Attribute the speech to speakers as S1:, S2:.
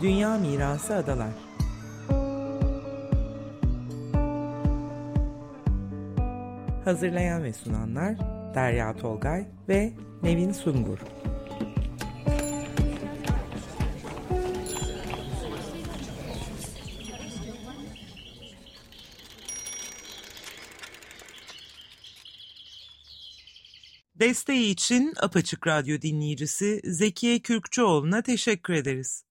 S1: Dünya Mirası Adalar. Hazırlayan ve sunanlar Derya Tolgay ve Nevin Sungur. Desteği için Apaçık Radyo dinleyicisi Zekiye Kürkçüoğlu'na teşekkür ederiz.